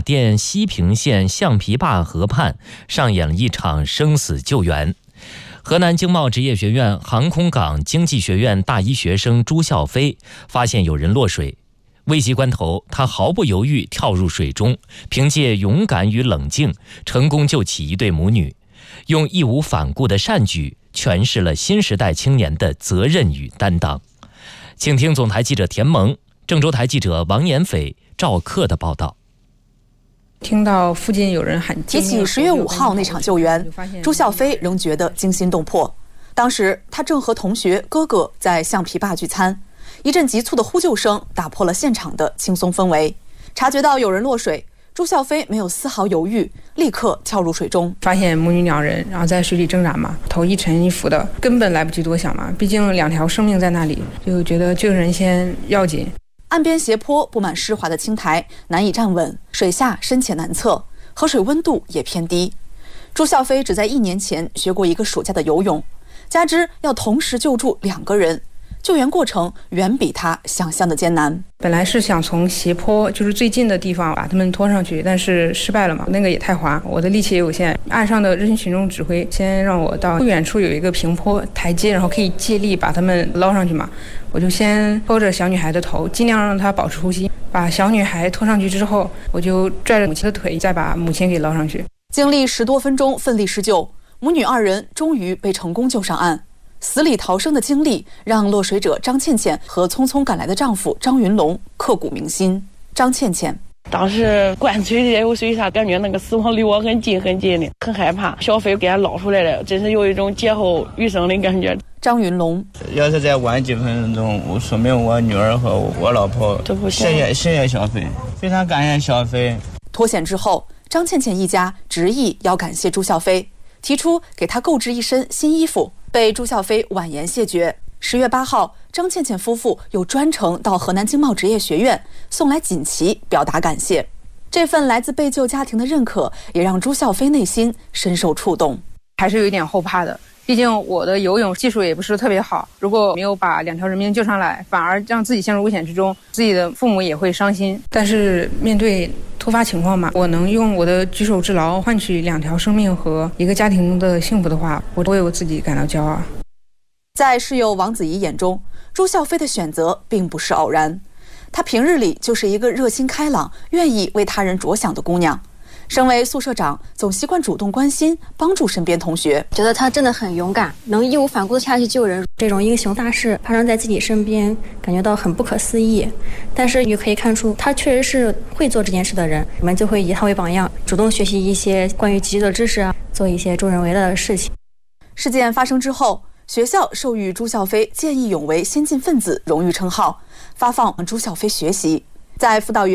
甸西平县橡皮坝河畔上演了一场生死救援。河南经贸职业学院航空港经济学院大一学生朱孝飞发现有人落水，危急关头，他毫不犹豫跳入水中，凭借勇敢与冷静，成功救起一对母女，用义无反顾的善举诠释了新时代青年的责任与担当。请听总台记者田萌、郑州台记者王延斐、赵克的报道。 听到附近有人喊救命， 提起10月5号那场救援，朱孝飞仍觉得惊心动魄。当时他正和同学哥哥在橡皮坝聚餐，一阵急促的呼救声打破了现场的轻松氛围。察觉到有人落水，朱孝飞没有丝毫犹豫，立刻跳入水中。 发现母女2人，然后在水里挣扎嘛，头一沉一浮的，根本来不及多想嘛，毕竟2条生命在那里，就觉得救人先要紧。 岸边斜坡布满湿滑的青苔，难以站稳，水下深且难测，河水温度也偏低。朱孝飞只在1年前学过1个暑假的游泳，加之要同时救助2个人，救援过程远比他想象的艰难。 本来是想从斜坡就是最近的地方把他们拖上去，但是失败了嘛，那个也太滑，我的力气也有限。岸上的热心群众指挥先让我到不远处有一个平坡台阶，然后可以借力把他们捞上去嘛。我就先拖着小女孩的头，尽量让她保持呼吸。把小女孩拖上去之后，我就拽着母亲的腿，再把母亲给捞上去。 经历10多分钟奋力施救，母女2人终于被成功救上岸。死里逃生的经历让落水者张倩倩和匆匆赶来的丈夫张云龙刻骨铭心。张倩倩当时灌水里有水下，感觉那个死亡离我很近很近的，很害怕。小飞给他捞出来了，真是有一种劫后余生的感觉。 张云龙要是再晚几分钟钟，说明我女儿和我老婆都不行。谢谢小飞，非常感谢小飞。 脱险之后，张倩倩一家执意要感谢朱孝飞，提出给他购置一身新衣服，被朱孝飞婉言谢绝。10月8号，张倩倩夫妇又专程到河南经贸职业学院送来锦旗表达感谢。这份来自被救家庭的认可，也让朱孝飞内心深受触动。 还是有一点后怕的，毕竟我的游泳技术也不是特别好，如果没有把2条人命救上来，反而让自己陷入危险之中，自己的父母也会伤心。但是面对突发情况嘛，我能用我的举手之劳换取2条生命和一个家庭的幸福的话，我为我自己感到骄傲。 在室友王子怡眼中，朱孝飞的选择并不是偶然，她平日里就是一个热心开朗、愿意为他人着想的姑娘。身为宿舍长，总习惯主动关心、帮助身边同学。 觉得他真的很勇敢，能义无反顾地下去救人。这种英雄大事发生在自己身边，感觉到很不可思议。但是也可以看出，他确实是会做这件事的人。我们就会以他为榜样，主动学习一些关于急救的知识啊，做一些助人为乐的事情。 事件发生之后，学校授予朱孝飞见义勇为先进分子荣誉称号，发放朱孝飞学习。在辅导员